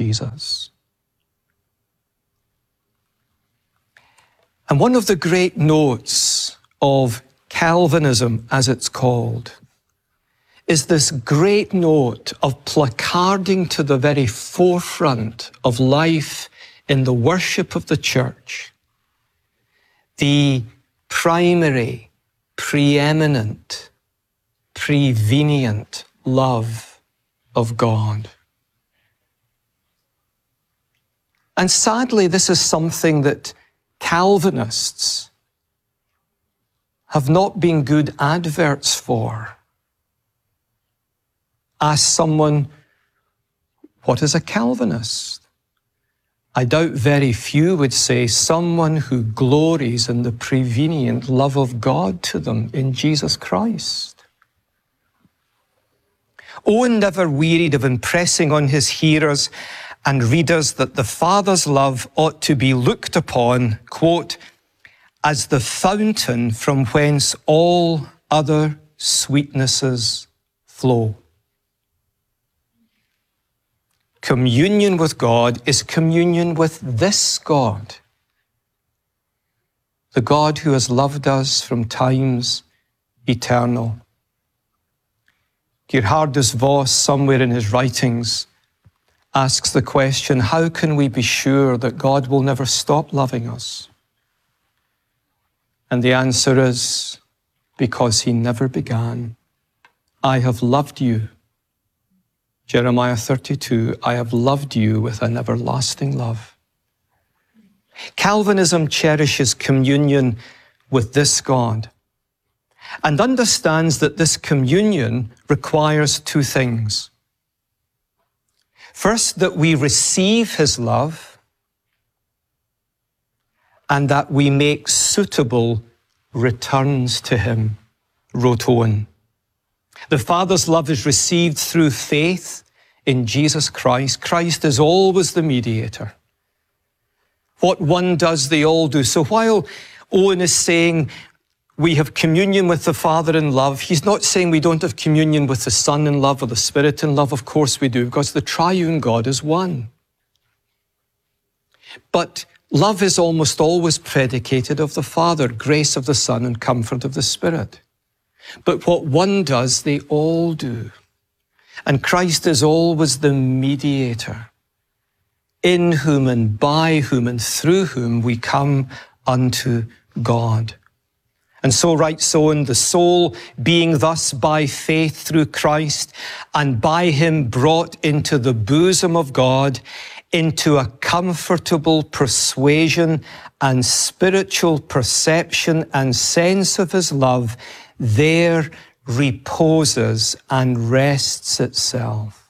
Jesus. And one of the great notes of Calvinism, as it's called, is this great note of placarding to the very forefront of life in the worship of the church the primary, preeminent, prevenient love of God. And sadly, this is something that Calvinists have not been good adverts for. Ask someone, what is a Calvinist? I doubt very few would say someone who glories in the prevenient love of God to them in Jesus Christ. Owen never wearied of impressing on his hearers and readers that the Father's love ought to be looked upon, quote, as the fountain from whence all other sweetnesses flow. Communion with God is communion with this God, the God who has loved us from times eternal. Gerhardus Voss, somewhere in his writings, asks the question, how can we be sure that God will never stop loving us? And the answer is, because he never began. I have loved you. Jeremiah 32, I have loved you with an everlasting love. Calvinism cherishes communion with this God and understands that this communion requires two things. First, that we receive his love and that we make suitable returns to him, wrote Owen. The Father's love is received through faith in Jesus Christ. Christ is always the mediator. What one does, they all do. So while Owen is saying we have communion with the Father in love, he's not saying we don't have communion with the Son in love or the Spirit in love. Of course we do, because the triune God is one. But love is almost always predicated of the Father, grace of the Son and comfort of the Spirit. But what one does, they all do. And Christ is always the mediator, in whom and by whom and through whom we come unto God. And so writes Owen, the soul being thus by faith through Christ and by him brought into the bosom of God, into a comfortable persuasion and spiritual perception and sense of his love, there reposes and rests itself.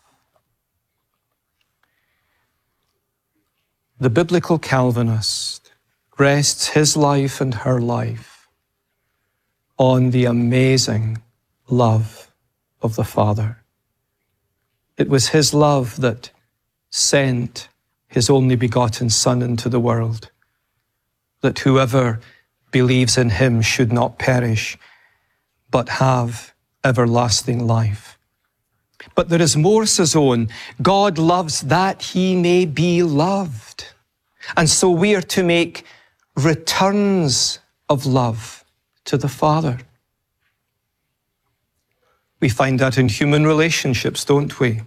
The biblical Calvinist rests his life and her life on the amazing love of the Father. It was his love that sent his only begotten Son into the world, that whoever believes in him should not perish, but have everlasting life. But there is more, says Owen. God loves that he may be loved. And so we are to make returns of love to the Father. We find that in human relationships, don't we?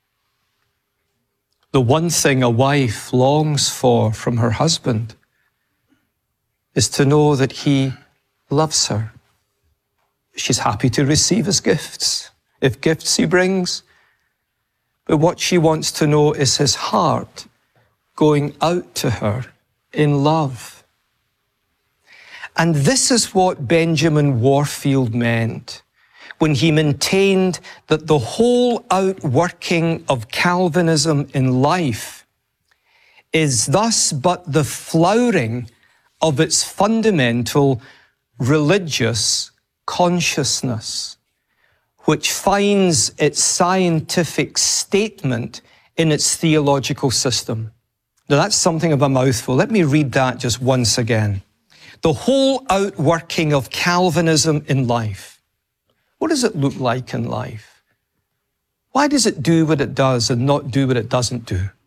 The one thing a wife longs for from her husband is to know that he loves her. She's happy to receive his gifts, if gifts he brings. But what she wants to know is his heart going out to her in love. And this is what Benjamin Warfield meant when he maintained that the whole outworking of Calvinism in life is thus but the flowering of its fundamental religious consciousness, which finds its scientific statement in its theological system. Now that's something of a mouthful. Let me read that just once again. The whole outworking of Calvinism in life. What does it look like in life? Why does it do what it does and not do what it doesn't do?